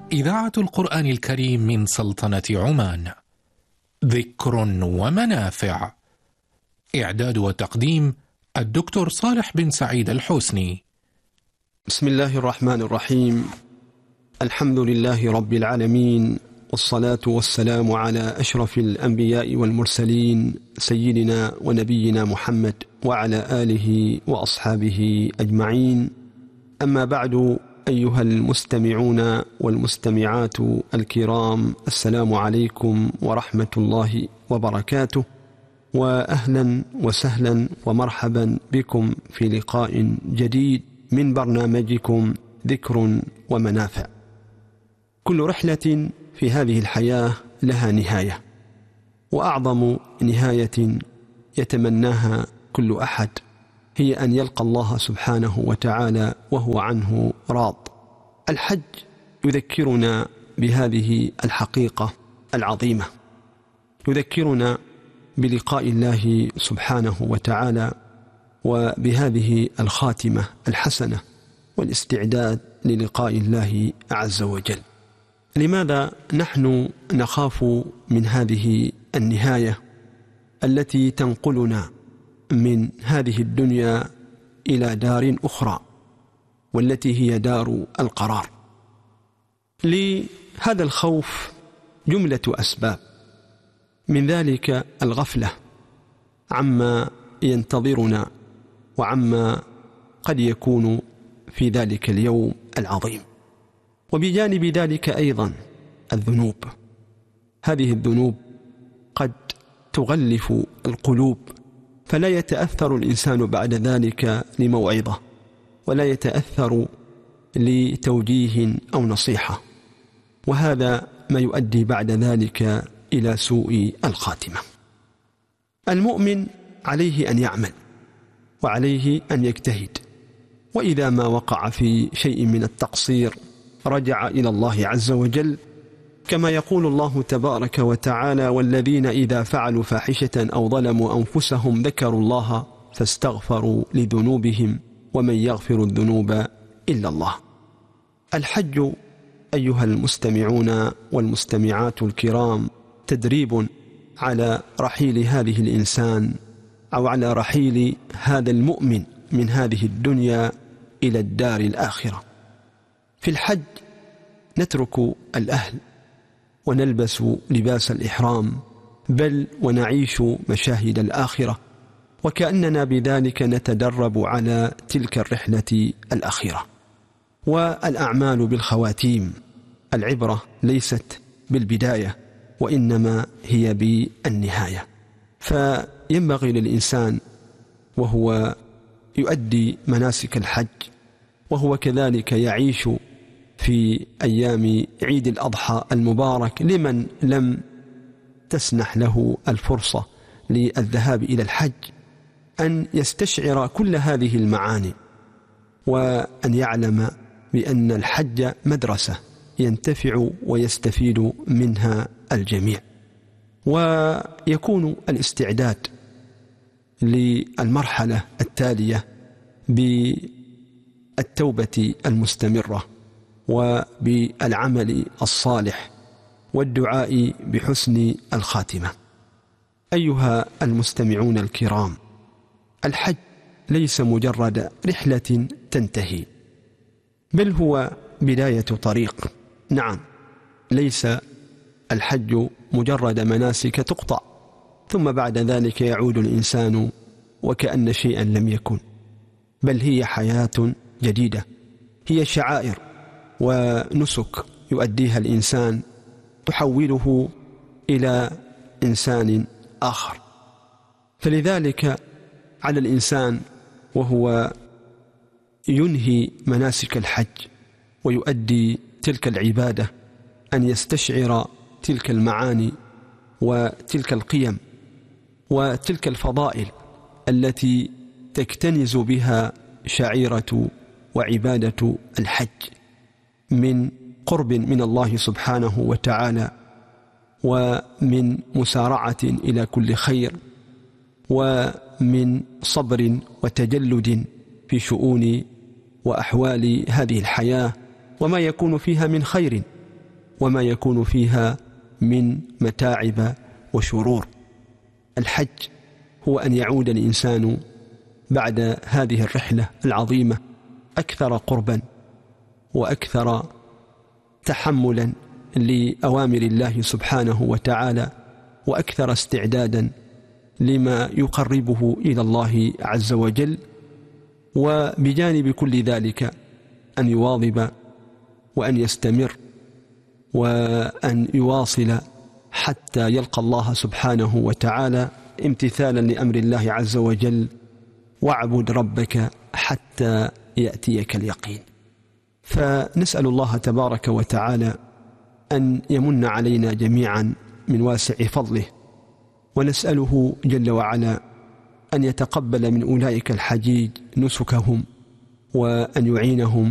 إذاعة القرآن الكريم من سلطنة عمان. ذكر ومنافع. إعداد وتقديم الدكتور صالح بن سعيد الحسني. بسم الله الرحمن الرحيم. الحمد لله رب العالمين، والصلاة والسلام على أشرف الأنبياء والمرسلين سيدنا ونبينا محمد وعلى آله وأصحابه أجمعين. أما بعد، أيها المستمعون والمستمعات الكرام، السلام عليكم ورحمة الله وبركاته، وأهلا وسهلا ومرحبا بكم في لقاء جديد من برنامجكم ذكر ومنافع. كل رحلة في هذه الحياة لها نهاية، وأعظم نهاية يتمناها كل أحد هي أن يلقى الله سبحانه وتعالى وهو عنه راض. الحج يذكرنا بهذه الحقيقة العظيمة، يذكرنا بلقاء الله سبحانه وتعالى وبهذه الخاتمة الحسنة والاستعداد للقاء الله عز وجل. لماذا نحن نخاف من هذه النهاية التي تنقلنا من هذه الدنيا إلى دار أخرى، والتي هي دار القرار؟ لهذا الخوف جملة أسباب، من ذلك الغفلة عما ينتظرنا وعما قد يكون في ذلك اليوم العظيم. وبجانب ذلك أيضا الذنوب. هذه الذنوب قد تغلف القلوب، فلا يتأثر الإنسان بعد ذلك لموعظة، ولا يتأثر لتوجيه أو نصيحة، وهذا ما يؤدي بعد ذلك إلى سوء الخاتمة. المؤمن عليه أن يعمل وعليه أن يجتهد، وإذا ما وقع في شيء من التقصير رجع إلى الله عز وجل، كما يقول الله تبارك وتعالى: والذين إذا فعلوا فاحشة أو ظلموا أنفسهم ذكروا الله فاستغفروا لذنوبهم ومن يغفر الذنوب إلا الله. الحج أيها المستمعون والمستمعات الكرام تدريب على رحيل هذه الإنسان، أو على رحيل هذا المؤمن من هذه الدنيا إلى الدار الآخرة. في الحج نترك الأهل ونلبس لباس الإحرام، بل ونعيش مشاهد الآخرة، وكأننا بذلك نتدرب على تلك الرحلة الأخيرة. والأعمال بالخواتيم، العبرة ليست بالبداية وإنما هي بالنهاية. فينبغي للإنسان وهو يؤدي مناسك الحج، وهو كذلك يعيش في أيام عيد الأضحى المبارك، لمن لم تسنح له الفرصة للذهاب إلى الحج، أن يستشعر كل هذه المعاني، وأن يعلم بأن الحج مدرسة ينتفع ويستفيد منها الجميع. ويكون الاستعداد للمرحلة التالية بالتوبة المستمرة وبالعمل الصالح والدعاء بحسن الخاتمة. أيها المستمعون الكرام، الحج ليس مجرد رحلة تنتهي، بل هو بداية طريق. نعم، ليس الحج مجرد مناسك تقطع ثم بعد ذلك يعود الإنسان وكأن شيئا لم يكن، بل هي حياة جديدة، هي شعائر ونسك يؤديها الإنسان تحوله إلى إنسان آخر. فلذلك على الإنسان وهو ينهي مناسك الحج ويؤدي تلك العبادة أن يستشعر تلك المعاني وتلك القيم وتلك الفضائل التي تكتنز بها شعيرة وعبادة الحج من قرب من الله سبحانه وتعالى، ومن مسارعة إلى كل خير، ومن صبر وتجلد في شؤون وأحوال هذه الحياة وما يكون فيها من خير، وما يكون فيها من متاعب وشرور. الحج هو أن يعود الإنسان بعد هذه الرحلة العظيمة أكثر قربا وأكثر تحملا لأوامر الله سبحانه وتعالى، وأكثر استعدادا لما يقربه إلى الله عز وجل. وبجانب كل ذلك أن يواظب وأن يستمر وأن يواصل حتى يلقى الله سبحانه وتعالى، امتثالا لأمر الله عز وجل: واعبد ربك حتى يأتيك اليقين. فنسأل الله تبارك وتعالى أن يمن علينا جميعا من واسع فضله، ونسأله جل وعلا أن يتقبل من أولئك الحجيج نسكهم، وأن يعينهم